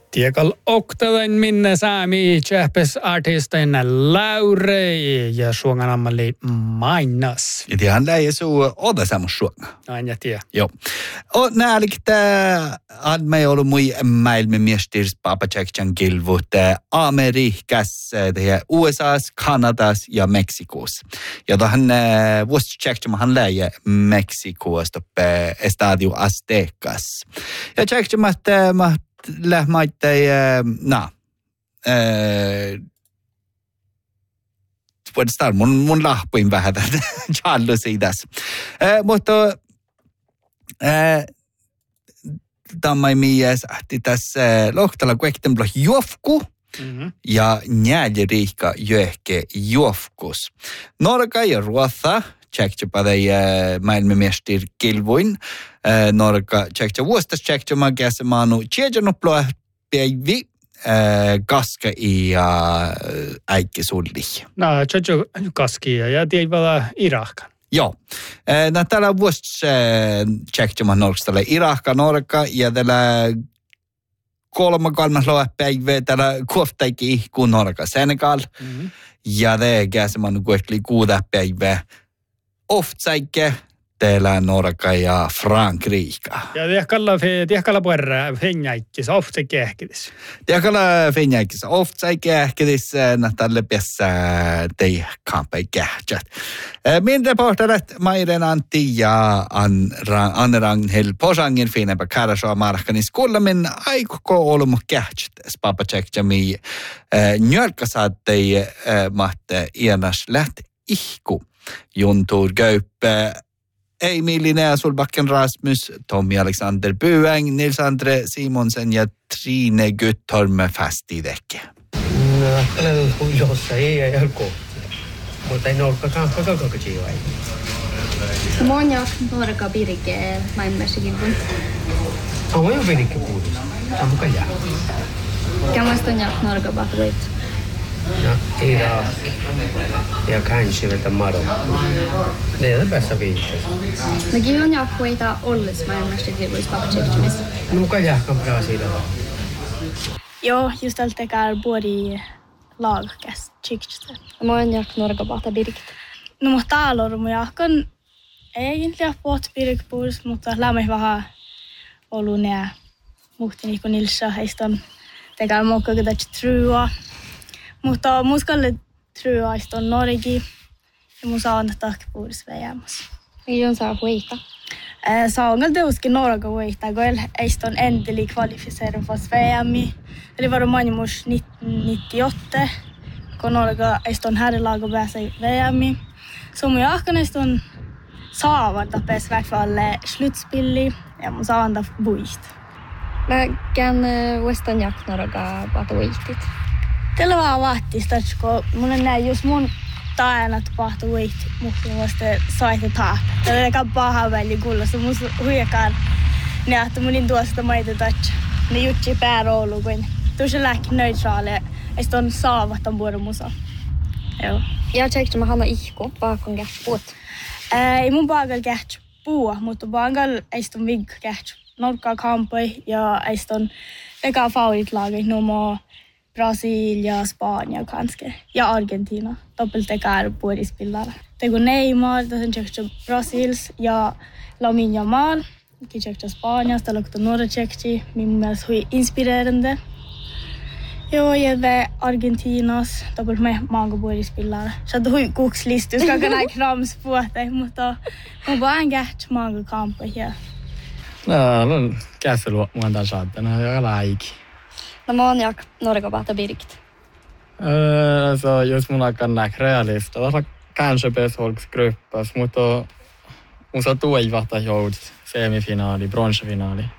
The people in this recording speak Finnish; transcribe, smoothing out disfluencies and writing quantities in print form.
Tiekal oktavain minne saami tjähpes artistin Laure ja suongan ammali mainas. Ja tiedän lähe suu oda sammus suonga. Aina tiedä. Joo. Och närligt att mig ollut mui maailmanmesters Papa Jackson kilvut Amerikas, USAs, Kanadas ja Meksikos. Ja tähän vuosi Jackson han lähe Meksikosta Estadio Aztecas. Ja Jackson mä lähmaitte vuodestaan mun lahpuin vähän tätä Charlesia tässä. Mutta tämä mies ahti tässä lohtalla kuektemplo juofku ja njääljiriikka jöhke juofkus. Norka ja Ruotsa tjektsepade maailmanmestir kilvuin. Norka tjektse vuostas tjektsemaan käsemaanu tjejanoploa päivi kaska ja äikkisulli. No, tjejo kaskia ja tiedä Irakan. Joo. No tällä vuosi tjektsemaan norkstalle Irakka, Norka ja tällä kolmas päivä tällä kuoftaikin ihkuun Norka Senegal. Ja det käsemaanu kuekli kuuda päivä oftsäikke teillä Norka ja Frankrike. Ja tiekalla puerra fenjäikkis, oftsäikke ehkidis. Tiekalla fenjäikkis, oftsäikke ehkidis, tälle piässä tei kampai kähtsät. Min reporterat Mairen Antti ja Anne Ragnhild Posangin finepä kärsoa markkanis kuulemin aikoko olemu kähtsät Papa Jackson njölkäsaattei mahte ianas läht ihku. Juntur Gaupe, Emil Linnea Solbacken Rasmus, Tommy Alexander Bueng, Nils Andre Simonsen ja Trine Guttorm fast i däcket. No, jossa ei kohti. Mutta ei nolkkakaan kokokokojia. Monjak Norka Birke maailmanmestarkilpun. On jo Birke puhuttu. On mukaan jää. Kämästön jak Norka Bahtuit. No, Irak ja kanske vet Marokko. Det är det bästa viset. Men gud on jak kuita olles maailmanmestarkilpuissa Papa Jacksonis. No mukaan jää kan Brasilien. Joo, just allt tekar både lag käs chicksta. Monjak Norka Bahta Birke. No mutta alormu jakon egentligen fått Birkebors mutta lämmin vähän ollut nää muhtin ikon ilsa heiston tekar mokka kun trua. Mutta muskalle truaista on Norgi ja mun saa antaa takpuudessa veijäämässä. Ei on saa huita. Saa on teuskin Norga huita, kun eistä on endeli kvalificeeru fast veijäämi. Eli var moni mus 98, kun Norga eistä on herrelago pääsee veijäämi. Så mun jahkaneista on saavarta pääs väkvalle slutspilli ja mun saa antaa buist. Mä kään Weston jak Norga Bahta huitit. Tällä vaan vaatista, kun mun on näin, jos mun taanat pahtu huit, mutta musta saitte taap. Tällä on paha väli kuulossa, mun huijakaan nähty munin tuosta maita tatsa. Ne jutsi pääroulu, kun tuossa lähki neutraali, ja sitten on saavatan vuoden musa. Joo. Ja tjekkö mä hana ihku, paakon kähtsä puut. Ei mun paakalla kähtsä puua, mutta paakalla ei sitten vigga kähtsä. Norkaa kampai ja ei sitten teka favoritlaget numo Brasilia, Spania kanske. Ja Argentina. Doppeltekar puolispillare. Teko Neymar, tässä tjekkö Brasils ja Lamine Yamal. Tjekkö Spanias, tämä on Norra tjekkö. Min mielestä hui inspirerande. Joo, ja Argentinas, doppelt med många puolispillare. Så att hui kukslistus, ska kunna kramspuote, mutta on vaan kähtsä många kamper här. No, käsillä monta saatana ja laiki. No Monjak Norka Bahta Birkt. Så just mun aika realista. Tässä kanske befolkningsgruppas, mutta musta tuo ei vahta joudut semifinaali, bronsfinaali.